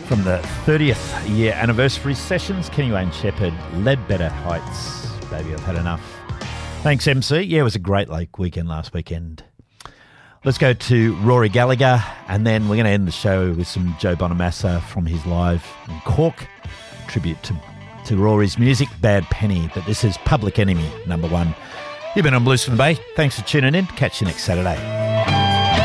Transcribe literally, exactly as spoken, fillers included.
From the thirtieth year anniversary sessions, Kenny Wayne Shepherd, Ledbetter Heights. Baby, I've had enough. Thanks, M C. Yeah, it was a great lake weekend last weekend. Let's go to Rory Gallagher, and then we're going to end the show with some Joe Bonamassa from his live in Cork. Tribute to, to Rory's music, Bad Penny. But this is Public Enemy, number one. You've been on Blues from the Bay. Thanks for tuning in. Catch you next Saturday.